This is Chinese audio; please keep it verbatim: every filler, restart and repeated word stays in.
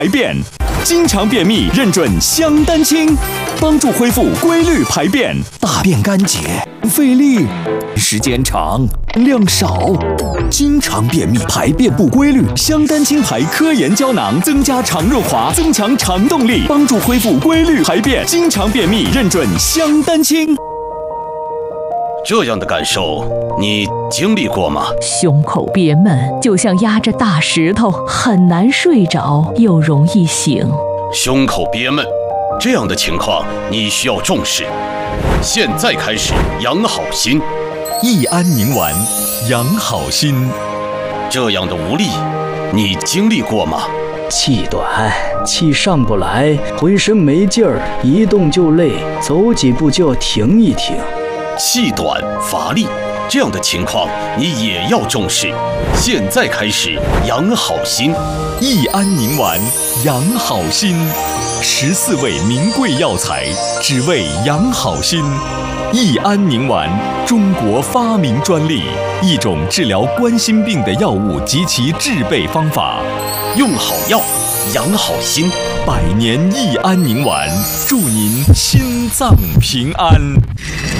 排便，经常便秘认准香丹清，帮助恢复规律排便，大便干净，费力，时间长，量少。经常便秘、排便不规律，香丹清牌科研胶囊增加肠润滑，增强肠动力，帮助恢复规律排便。经常便秘认准香丹清。 这样的感受你经历过吗？ 胸口憋闷，就像压着大石头，很难睡着，又容易醒。 胸口憋闷，这样的情况你需要重视。现在开始养好心， 益安宁丸，养好心。 这样的无力，你经历过吗？ 气短，气上不来，浑身没劲儿，一动就累，走几步就要停一停。 气短乏力，这样的情况你也要重视。现在开始养好心， 益安宁丸，养好心。十四味名贵药材，只为养好心。益安宁丸，中国发明专利，一种治疗冠心病的药物及其制备方法。 用好药，养好心。 百年益安宁丸，祝您心脏平安。